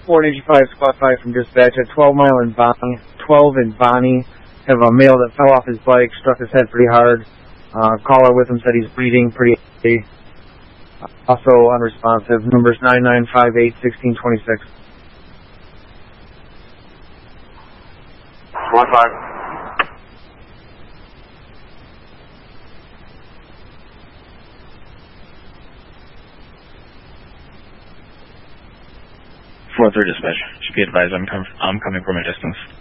485 squad 5 from dispatch at 12 Mile and Bonnie. 12 and Bonnie have a male that fell off his bike, struck his head pretty hard. Caller with him said he's bleeding pretty. Also unresponsive. Numbers 9958-1626. 1-5. Four through dispatch. Should be advised I'm coming from a distance.